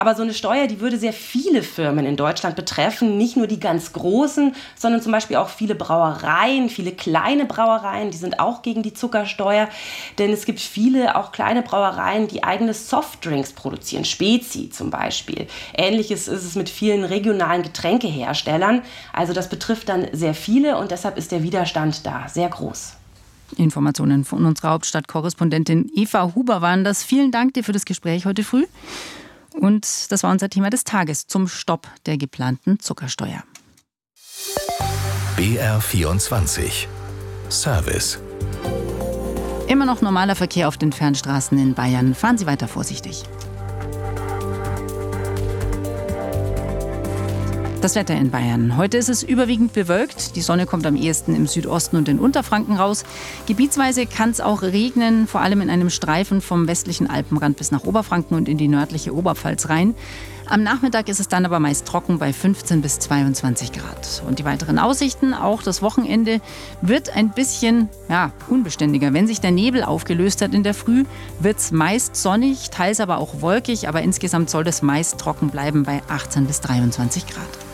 Aber so eine Steuer, die würde sehr viele Firmen in Deutschland betreffen, nicht nur die ganz großen, sondern zum Beispiel auch viele Brauereien, viele kleine Brauereien, die sind auch gegen die Zuckersteuer. Denn es gibt viele, auch kleine Brauereien, die eigene Softdrinks produzieren, Spezi zum Beispiel. Ähnliches ist es mit vielen regionalen Getränkeherstellern. Also das betrifft dann sehr viele und deshalb ist der Widerstand da sehr groß. Informationen von unserer Hauptstadtkorrespondentin Eva Huber waren das. Vielen Dank dir für das Gespräch heute früh. Und das war unser Thema des Tages zum Stopp der geplanten Zuckersteuer. BR24 Service. Immer noch normaler Verkehr auf den Fernstraßen in Bayern. Fahren Sie weiter vorsichtig. Das Wetter in Bayern. Heute ist es überwiegend bewölkt. Die Sonne kommt am ehesten im Südosten und in Unterfranken raus. Gebietsweise kann es auch regnen, vor allem in einem Streifen vom westlichen Alpenrand bis nach Oberfranken und in die nördliche Oberpfalz rein. Am Nachmittag ist es dann aber meist trocken bei 15 bis 22 Grad. Und die weiteren Aussichten, auch das Wochenende, wird ein bisschen unbeständiger. Wenn sich der Nebel aufgelöst hat in der Früh, wird es meist sonnig, teils aber auch wolkig. Aber insgesamt soll es meist trocken bleiben bei 18 bis 23 Grad.